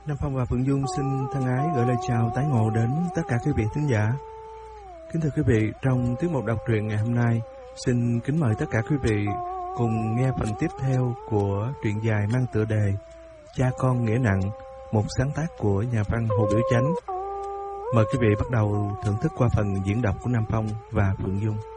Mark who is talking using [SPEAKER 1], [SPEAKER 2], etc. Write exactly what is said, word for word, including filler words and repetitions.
[SPEAKER 1] Nam Phong và Phượng Dung xin thân ái gửi lời chào tái ngộ đến tất cả quý vị thính giả. Kính thưa quý vị, trong tiết mục đọc truyện ngày hôm nay, xin kính mời tất cả quý vị cùng nghe phần tiếp theo của truyện dài mang tựa đề Cha Con Nghĩa Nặng, một sáng tác của nhà văn Hồ Biểu Chánh. Mời quý vị bắt đầu thưởng thức qua phần diễn đọc của Nam Phong và Phượng Dung.